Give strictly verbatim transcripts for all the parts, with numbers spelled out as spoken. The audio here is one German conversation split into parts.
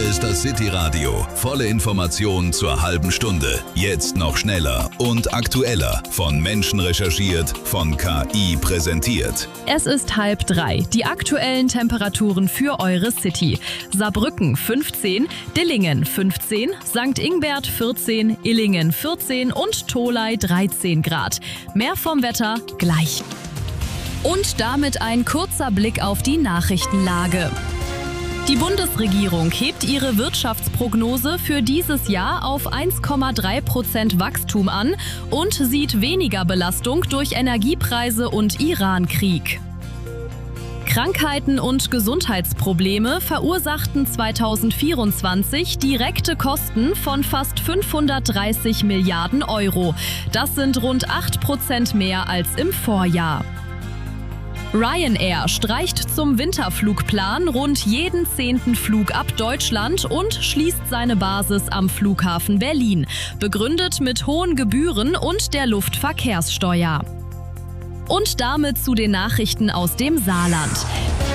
ist das City Radio. Volle Informationen zur halben Stunde. Jetzt noch schneller und aktueller. Von Menschen recherchiert, von K I präsentiert. Es ist halb drei. Die aktuellen Temperaturen für eure City. Saarbrücken fünfzehn, Dillingen fünfzehn, Sankt Ingbert vierzehn, Illingen vierzehn und Tholey dreizehn Grad. Mehr vom Wetter gleich. Und damit ein kurzer Blick auf die Nachrichtenlage. Die Bundesregierung hebt ihre Wirtschaftsprognose für dieses Jahr auf eins Komma drei Prozent Wachstum an und sieht weniger Belastung durch Energiepreise und Iran-Krieg. Krankheiten und Gesundheitsprobleme verursachten zweitausendvierundzwanzig direkte Kosten von fast fünfhundertdreißig Milliarden Euro. Das sind rund acht Prozent mehr als im Vorjahr. Ryanair streicht zum Winterflugplan rund jeden zehnten Flug ab Deutschland und schließt seine Basis am Flughafen Berlin, begründet mit hohen Gebühren und der Luftverkehrssteuer. Und damit zu den Nachrichten aus dem Saarland.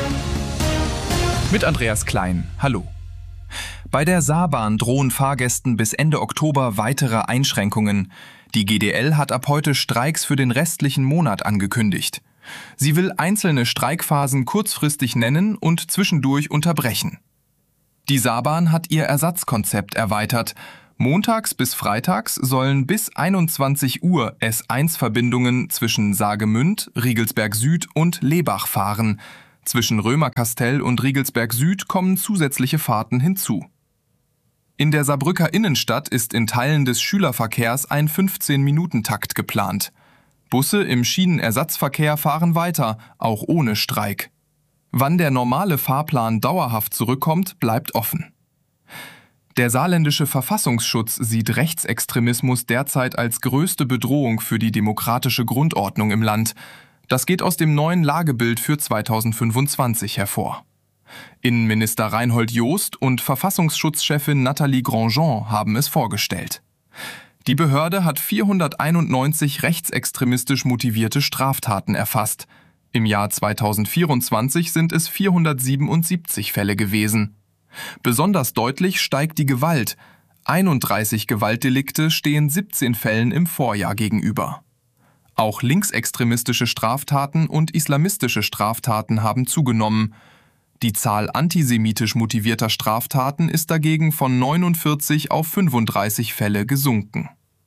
Mit Andreas Klein. Hallo. Bei der Saarbahn drohen Fahrgästen bis Ende Oktober weitere Einschränkungen. Die G D L hat ab heute Streiks für den restlichen Monat angekündigt. Sie will einzelne Streikphasen kurzfristig nennen und zwischendurch unterbrechen. Die Saarbahn hat ihr Ersatzkonzept erweitert. Montags bis freitags sollen bis einundzwanzig Uhr S eins Verbindungen zwischen Saargemünd, Riegelsberg Süd und Lebach fahren. Zwischen Römerkastell und Riegelsberg Süd kommen zusätzliche Fahrten hinzu. In der Saarbrücker Innenstadt ist in Teilen des Schülerverkehrs ein fünfzehn-Minuten-Takt geplant. Busse im Schienenersatzverkehr fahren weiter, auch ohne Streik. Wann der normale Fahrplan dauerhaft zurückkommt, bleibt offen. Der saarländische Verfassungsschutz sieht Rechtsextremismus derzeit als größte Bedrohung für die demokratische Grundordnung im Land. Das geht aus dem neuen Lagebild für zweitausendfünfundzwanzig hervor. Innenminister Reinhold Jost und Verfassungsschutzchefin Nathalie Grandjean haben es vorgestellt. Die Behörde hat vierhunderteinundneunzig rechtsextremistisch motivierte Straftaten erfasst. Im Jahr zweitausendvierundzwanzig sind es vierhundertsiebenundsiebzig Fälle gewesen. Besonders deutlich steigt die Gewalt. einunddreißig Gewaltdelikte stehen siebzehn Fällen im Vorjahr gegenüber. Auch linksextremistische Straftaten und islamistische Straftaten haben zugenommen. Die Zahl antisemitisch motivierter Straftaten ist dagegen von neunundvierzig auf fünfunddreißig Fälle gesunken.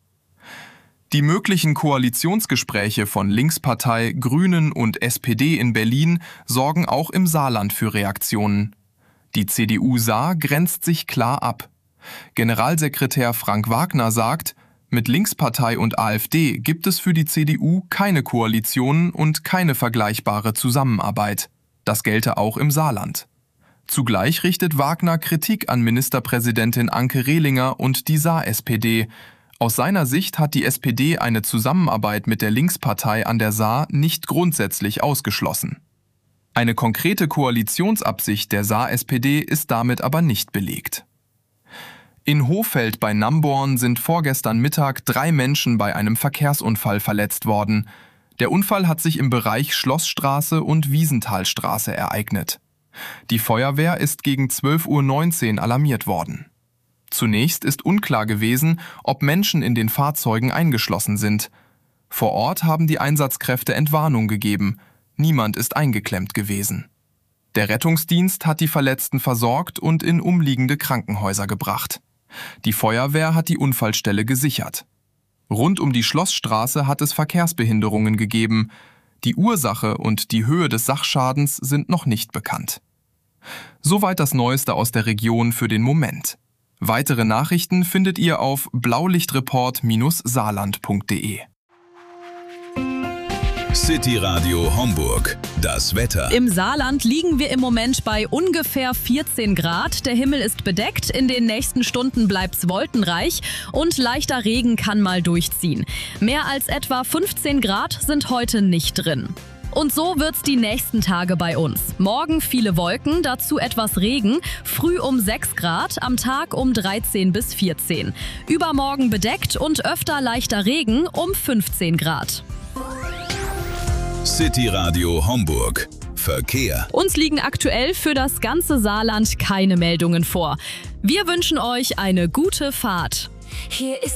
Die möglichen Koalitionsgespräche von Linkspartei, Grünen und S P D in Berlin sorgen auch im Saarland für Reaktionen. Die C D U Saar grenzt sich klar ab. Generalsekretär Frank Wagner sagt, mit Linkspartei und AfD gibt es für die C D U keine Koalitionen und keine vergleichbare Zusammenarbeit. Das gelte auch im Saarland. Zugleich richtet Wagner Kritik an Ministerpräsidentin Anke Rehlinger und die Saar-S P D. Aus seiner Sicht hat die S P D eine Zusammenarbeit mit der Linkspartei an der Saar nicht grundsätzlich ausgeschlossen. Eine konkrete Koalitionsabsicht der Saar-S P D ist damit aber nicht belegt. In Hohfeld bei Namborn sind vorgestern Mittag drei Menschen bei einem Verkehrsunfall verletzt worden. Der Unfall hat sich im Bereich Schlossstraße und Wiesenthalstraße ereignet. Die Feuerwehr ist gegen zwölf Uhr neunzehn alarmiert worden. Zunächst ist unklar gewesen, ob Menschen in den Fahrzeugen eingeschlossen sind. Vor Ort haben die Einsatzkräfte Entwarnung gegeben. Niemand ist eingeklemmt gewesen. Der Rettungsdienst hat die Verletzten versorgt und in umliegende Krankenhäuser gebracht. Die Feuerwehr hat die Unfallstelle gesichert. Rund um die Schlossstraße hat es Verkehrsbehinderungen gegeben. Die Ursache und die Höhe des Sachschadens sind noch nicht bekannt. Soweit das Neueste aus der Region für den Moment. Weitere Nachrichten findet ihr auf blaulichtreport Saarland punkt de. City Radio Homburg. Das Wetter. Im Saarland liegen wir im Moment bei ungefähr vierzehn Grad. Der Himmel ist bedeckt. In den nächsten Stunden bleibt's wolkenreich und leichter Regen kann mal durchziehen. Mehr als etwa fünfzehn Grad sind heute nicht drin. Und so wird's die nächsten Tage bei uns. Morgen viele Wolken, dazu etwas Regen, früh um sechs Grad, am Tag um dreizehn bis vierzehn. Übermorgen bedeckt und öfter leichter Regen um fünfzehn Grad. City Radio Homburg. Verkehr. Uns liegen aktuell für das ganze Saarland keine Meldungen vor. Wir wünschen euch eine gute Fahrt. Hier ist